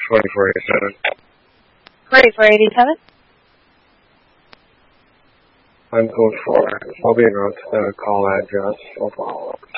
2487. 2487? I'm code 4. I'll be announced the call address. I'll follow up.